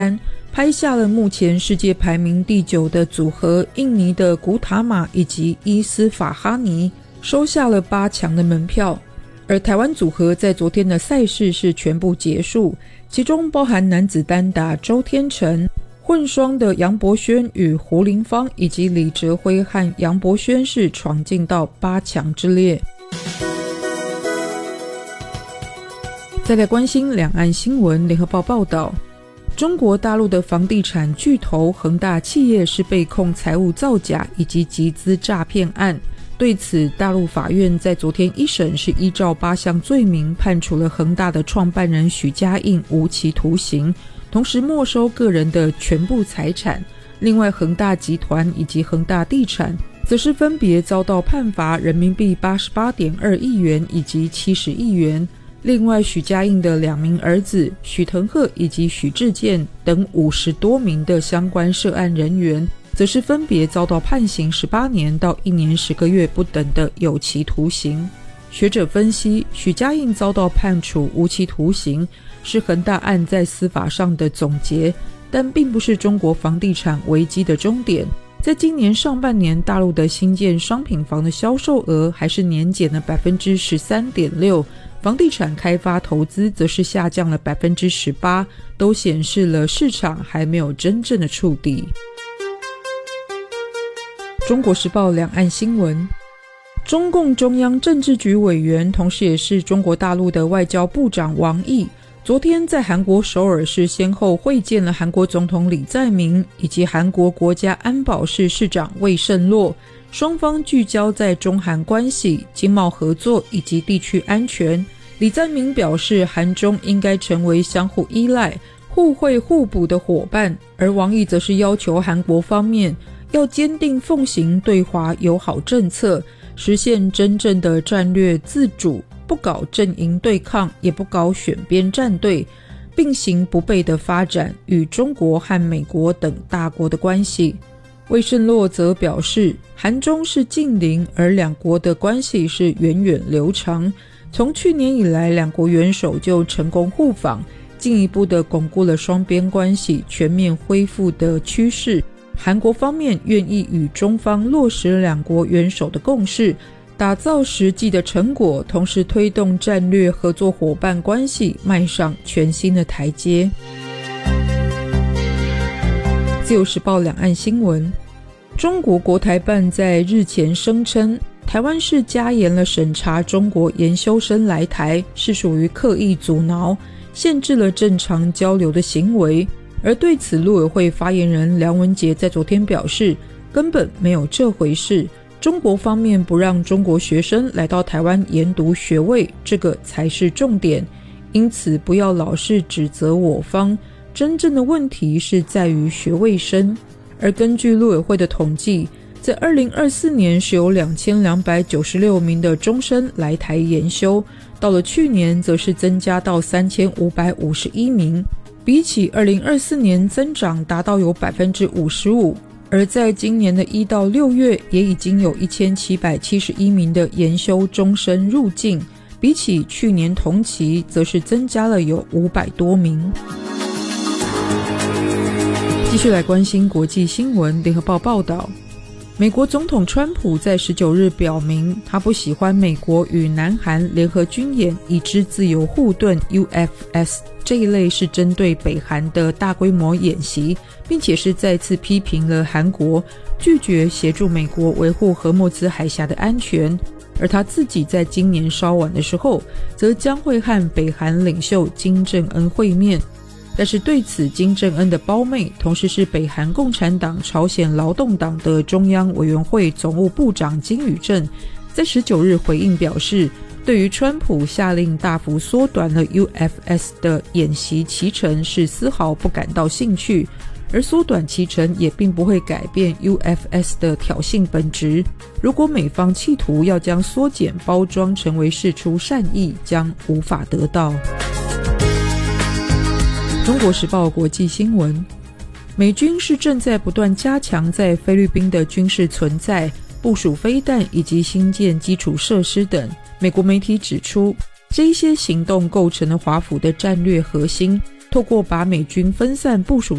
拍下了目前世界排名第9的组合印尼的古塔马以及伊斯法哈尼，收下了8强的门票。而台湾组合在昨天的赛事是全部结束，其中包含男子单打周天成、混双的杨博轩与胡林芳以及李哲辉和杨博轩是闯进到8强之列。再来关心两岸新闻，联合报报道，中国大陆的房地产巨头恒大企业是被控财务造假以及集资诈骗案。对此，大陆法院在昨天一审是依照8项罪名判处了恒大的创办人许家印无期徒刑，同时没收个人的全部财产。另外，恒大集团以及恒大地产则是分别遭到判罚人民币88.2亿元以及70亿元。另外，许家印的2名儿子许腾赫以及许志健等50多名的相关涉案人员则是分别遭到判刑18年到1年10个月不等的有期徒刑。学者分析，许家印遭到判处无期徒刑是恒大案在司法上的总结，但并不是中国房地产危机的终点。在今年上半年，大陆的新建商品房的销售额还是年减了 13.6%， 房地产开发投资则是下降了 18%， 都显示了市场还没有真正的触底。中国时报两岸新闻，中共中央政治局委员，同时也是中国大陆的外交部长王毅，昨天在韩国首尔市先后会见了韩国总统李在明以及韩国国家安保室室长魏胜洛，双方聚焦在中韩关系、经贸合作以及地区安全。李在明表示，韩中应该成为相互依赖、互惠互补的伙伴，而王毅则是要求韩国方面要坚定奉行对华友好政策，实现真正的战略自主，不搞阵营对抗，也不搞选边站队，并行不悖的发展与中国和美国等大国的关系。魏胜洛则表示，韩中是近邻，而两国的关系是源远流长，从去年以来，两国元首就成功互访，进一步的巩固了双边关系全面恢复的趋势。韩国方面愿意与中方落实两国元首的共识，打造实际的成果，同时推动战略合作伙伴关系迈上全新的台阶。自由时报两岸新闻，中国国台办在日前声称，台湾是加严了审查中国研修生来台，是属于刻意阻挠，限制了正常交流的行为。而对此，陆委会发言人梁文杰在昨天表示，根本没有这回事，中国方面不让中国学生来到台湾研读学位，这个才是重点，因此不要老是指责我方，真正的问题是在于学位生。而根据陆委会的统计，在2024年是有2296名的中生来台研修，到了去年则是增加到3551名，比起2024年增长达到有 55%， 而在今年的1到6月也已经有1771名的研修中生入境，比起去年同期则是增加了有500多名。继续来关心国际新闻，联合报报道，美国总统川普在19日表明，他不喜欢美国与南韩联合军演以之自由护盾 UFS 这一类是针对北韩的大规模演习，并且是再次批评了韩国拒绝协助美国维护荷默兹海峡的安全。而他自己在今年稍晚的时候，则将会和北韩领袖金正恩会面。但是对此，金正恩的胞妹，同时是北韩共产党朝鲜劳动党的中央委员会总务部长金宇镇，在19日回应表示，对于川普下令大幅缩短了 UFS 的演习期程是丝毫不感到兴趣，而缩短期程也并不会改变 UFS 的挑衅本质。如果美方企图要将缩减包装成为释出善意，将无法得到。中国时报国际新闻，美军是正在不断加强在菲律宾的军事存在，部署飞弹以及新建基础设施等。美国媒体指出，这一些行动构成了华府的战略核心， 透过把美军分散部署